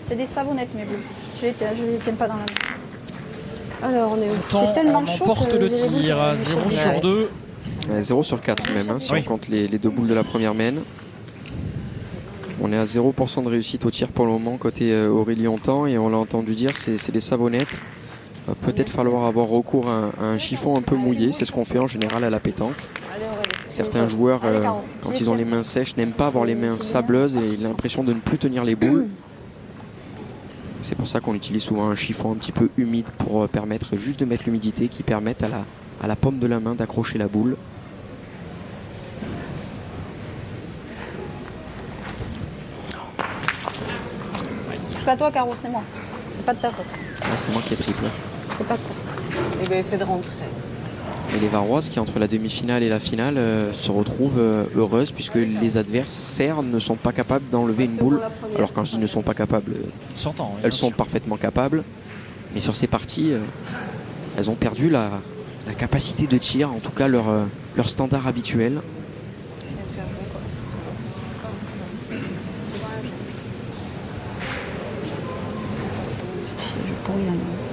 C'est des savonnettes mes boules. Je les tiens pas dans la main. Alors, on est où? C'est tellement on chaud emporte que le j'ai les boules tir à qui- 0 sur 2. 0 sur 4 même, hein, si Oui. on compte les deux boules de la première main. On est à 0% de réussite au tir pour le moment côté Aurélie Hontan, et on l'a entendu dire, c'est des savonnettes. Va peut-être falloir avoir recours à un chiffon un peu mouillé, c'est ce qu'on fait en général à la pétanque. Certains joueurs, quand ils ont les mains sèches, n'aiment pas avoir les mains sableuses et l'impression de ne plus tenir les boules. C'est pour ça qu'on utilise souvent un chiffon un petit peu humide pour permettre juste de mettre l'humidité qui permette à la paume de la main d'accrocher la boule. C'est pas toi, Caro, c'est moi. C'est pas de ta faute. Là, c'est moi qui ai triple. C'est pas de ta faute. Eh bien, essaie de rentrer. Et les Varoises qui, entre la demi-finale et la finale, se retrouvent heureuses puisque les adversaires ne sont pas capables d'enlever une boule. Alors quand je dis ne sont pas capables, elles sont parfaitement capables. Mais sur ces parties, elles ont perdu la capacité de tir, en tout cas leur standard habituel. Je pourris la main.